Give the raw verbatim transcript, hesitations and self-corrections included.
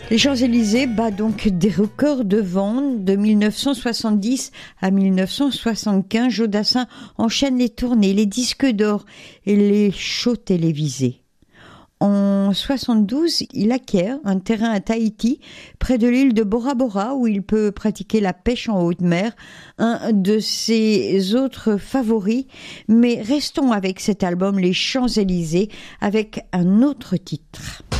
Les Champs-Élysées bat donc des records de vente. De mille neuf cent soixante-dix à mille neuf cent soixante-quinze, Jodassin enchaîne les tournées, les disques d'or et les shows télévisés. En soixante-douze, il acquiert un terrain à Tahiti, près de l'île de Bora Bora, où il peut pratiquer la pêche en haute mer, un de ses autres favoris. Mais restons avec cet album Les Champs-Élysées, avec un autre titre.